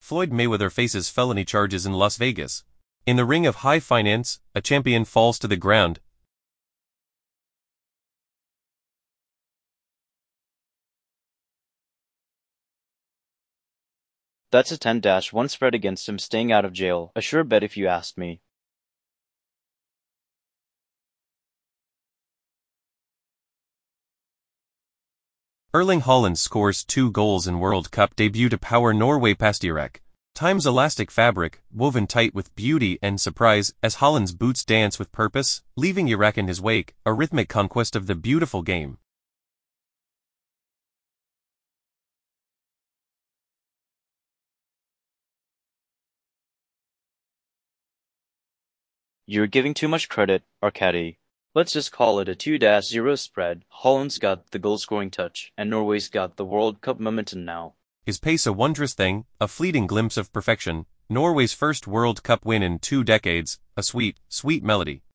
Floyd Mayweather faces felony charges in Las Vegas. In the ring of high finance, a champion falls to the ground. That's a 10-1 spread against him staying out of jail. A sure bet if you asked me. Erling Haaland scores 2 goals in World Cup debut to power Norway past Iraq. Time's elastic fabric, woven tight with beauty and surprise, as Haaland's boots dance with purpose, leaving Iraq in his wake, a rhythmic conquest of the beautiful game. You're giving too much credit, Arkady. Let's just call it a 2-0 spread. Haaland's got the goal-scoring touch, and Norway's got the World Cup momentum now. His pace a wondrous thing, a fleeting glimpse of perfection, Norway's first World Cup win in 2 decades, a sweet, sweet melody.